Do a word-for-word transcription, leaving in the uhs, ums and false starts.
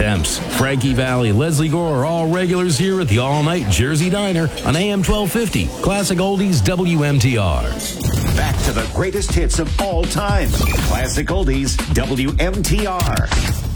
Demps, Frankie Valli, Leslie Gore are all regulars here at the all-night Jersey Diner on A M twelve fifty. Classic Oldies W M T R. Back to the greatest hits of all time. Classic Oldies W M T R.